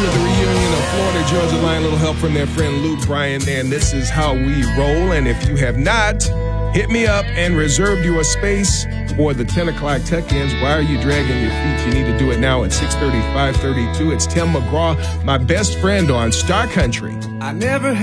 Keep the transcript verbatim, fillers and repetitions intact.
with the reunion of Florida Georgia Line. A little help from their friend Luke Bryan there, and this is how we roll. And if you have not hit me up and reserved your space for the ten o'clock Tech-Ins, why are you dragging your feet? You need to do it now at six thirty, five thirty-two. It's Tim McGraw, my best friend on Star Country. I never